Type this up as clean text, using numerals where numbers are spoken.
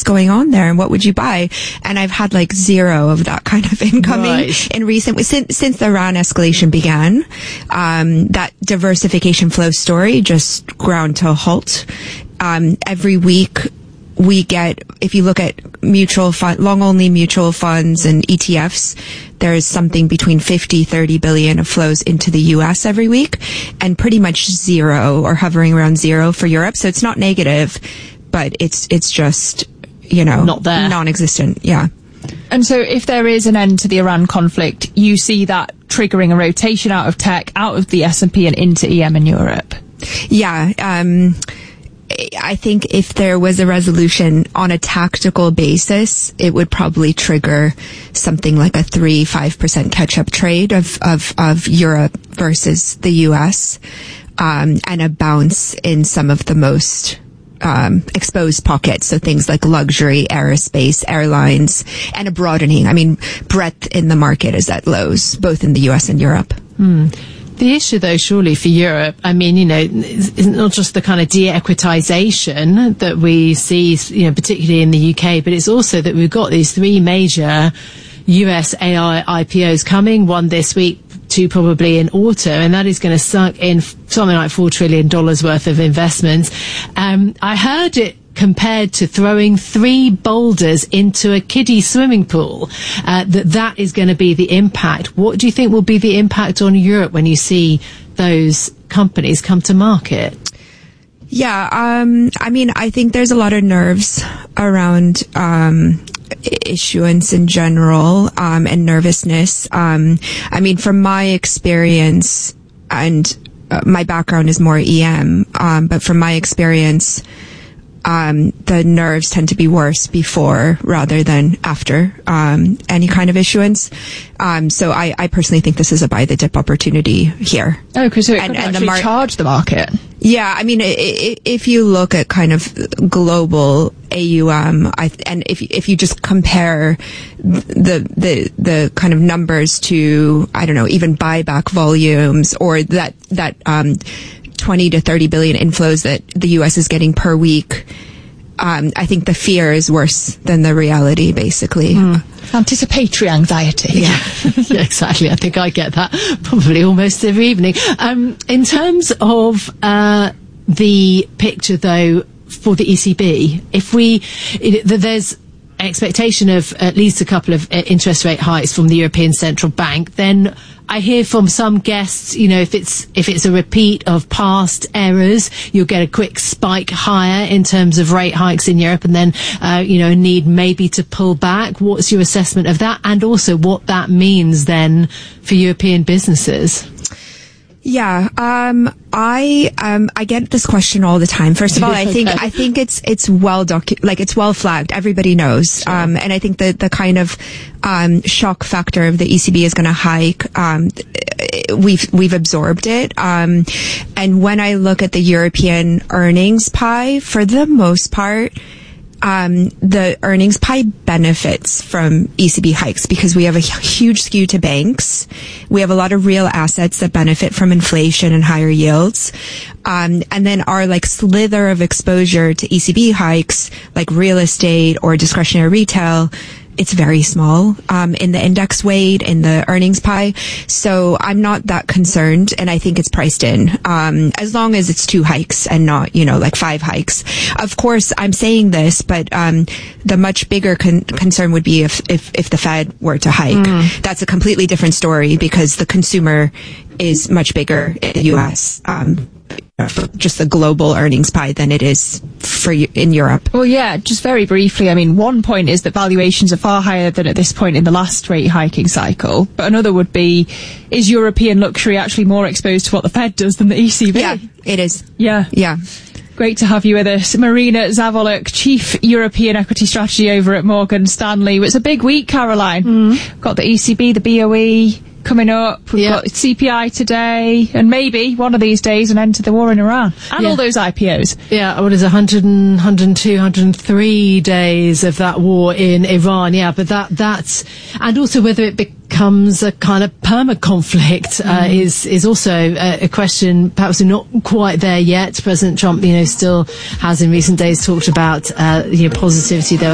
what's going on there and what would you buy? And I've had like zero of that kind of incoming in recent, since the Iran escalation began. That diversification flow story just ground to a halt. Every week we get, if you look at long-only mutual funds and ETFs, there's something between 30 billion of flows into the US every week, and pretty much zero or hovering around zero for Europe. So it's not negative, but it's just, not there. Non-existent. Yeah. And so if there is an end to the Iran conflict, you see that triggering a rotation out of tech, out of the S&P and into EM in Europe? Yeah. I think if there was a resolution on a tactical basis, it would probably trigger something like a 3-5% catch-up trade of Europe versus the US, and a bounce in some of the most exposed pockets. So things like luxury, aerospace, airlines, and a broadening. I mean, breadth in the market is at lows, both in the US and Europe. The issue, though, surely for Europe, I mean, it's not just the kind of de-equitization that we see, particularly in the UK, but it's also that we've got these three major US AI IPOs coming, one this week, two probably in autumn, and that is going to suck in something like $4 trillion worth of investments. I heard it compared to throwing 3 boulders into a kiddie swimming pool, that is going to be the impact. What do you think will be the impact on Europe when you see those companies come to market? Yeah, I mean, I think there's a lot of nerves around issuance in general, and nervousness. I mean, from my experience, and my background is more EM, but from my experience, the nerves tend to be worse before rather than after any kind of issuance. So I personally think this is a buy the dip opportunity here. Oh, because it could actually charge the market. Yeah, I mean, if you look at kind of global AUM, and if you just compare the kind of numbers to, I don't know, even buyback volumes, or that 20 to 30 billion inflows that the US is getting per week, I think the fear is worse than the reality, basically. Anticipatory anxiety. Yeah. Yeah, exactly. I think I get that probably almost every evening. In terms of the picture, though, for the ECB, there's expectation of at least a couple of interest rate hikes from the European Central Bank, then I hear from some guests, if it's a repeat of past errors, you'll get a quick spike higher in terms of rate hikes in Europe, and then need maybe to pull back. What's your assessment of that, and also what that means then for European businesses? Yeah, I get this question all the time. First of all, I think it's well it's well flagged. Everybody knows. Sure. And I think the kind of shock factor of the ECB is going to hike. We've absorbed it. And when I look at the European earnings pie, for the most part, the earnings pie benefits from ECB hikes because we have a huge skew to banks. We have a lot of real assets that benefit from inflation and higher yields. And then our slither of exposure to ECB hikes, like real estate or discretionary retail, it's very small in the index weight, in the earnings pie. So I'm not that concerned, and I think it's priced in, as long as it's 2 hikes and not 5 hikes. Of course, I'm saying this, but the much bigger concern would be if the Fed were to hike. That's a completely different story because the consumer is much bigger in the U.S. For just the global earnings pie than it is in Europe. Well, yeah, just very briefly, I mean, one point is that valuations are far higher than at this point in the last rate hiking cycle, but another would be, is European luxury actually more exposed to what the Fed does than the ECB? Yeah, it is. Yeah. Great to have you with us. Marina Zavoluk, Chief European Equity Strategy over at Morgan Stanley. It's a big week, Caroline. We've got the ECB, the BOE coming up. We've got CPI today, and maybe one of these days an end to the war in Iran. And all those IPOs. Yeah, what is 102, 103 days of that war in Iran. Yeah, but that's, and also whether it becomes a kind of perma-conflict is also a question. Perhaps we're not quite there yet. President Trump, still has in recent days talked about positivity there.